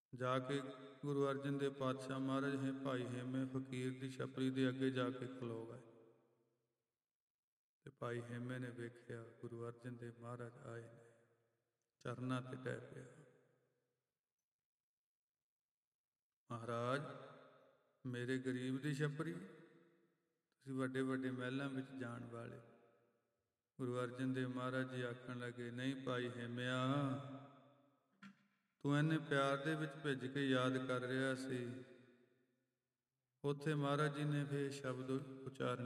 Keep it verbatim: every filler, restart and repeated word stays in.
ਜਾ ਕੇ ਗੁਰੂ ਅਰਜਨ ਦੇਵ ਪਾਤਸ਼ਾਹ ਮਹਾਰਾਜ ਹੈ ਭਾਈ ਹੇਮੇ ਫਕੀਰ ਦੀ ਛਪਰੀ ਦੇ ਅੱਗੇ ਜਾ ਕੇ ਖਲੋ ਗਏ ਤੇ ਭਾਈ ਹੇਮੇ ਨੇ ਵੇਖਿਆ ਗੁਰੂ ਅਰਜਨ ਦੇਵ ਮਹਾਰਾਜ ਆਏ ਨੇ, ਚਰਨਾਂ ਤੇ ਡੈ ਪਿਆ। ਮਹਾਰਾਜ, ਮੇਰੇ ਗਰੀਬ ਦੀ ਛਪਰੀ, ਤੁਸੀਂ ਵੱਡੇ ਵੱਡੇ ਮਹਿਲਾਂ ਵਿੱਚ ਜਾਣ ਵਾਲੇ। ਗੁਰੂ ਅਰਜਨ ਦੇਵ ਮਹਾਰਾਜ ਜੀ ਆਖਣ ਲੱਗੇ, ਨਹੀਂ ਭਾਈ ਹੇਮਿਆ, ਤੂੰ ਇੰਨੇ ਪਿਆਰ ਦੇ ਵਿੱਚ ਭਿੱਜ ਕੇ ਯਾਦ ਕਰ ਰਿਹਾ ਸੀ। ਉੱਥੇ ਮਹਾਰਾਜ ਜੀ ਨੇ ਫਿਰ ਸ਼ਬਦ ਉਚਾਰਨ